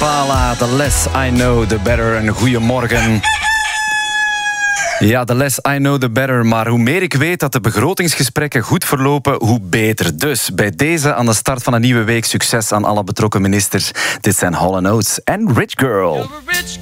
Impala, The Less I Know, The Better. Een goeiemorgen. Ja, the less I know, the better. Maar hoe meer ik weet dat de begrotingsgesprekken goed verlopen, hoe beter. Dus bij deze aan de start van een nieuwe week succes aan alle betrokken ministers. Dit zijn Hall & Oates en Rich Girl.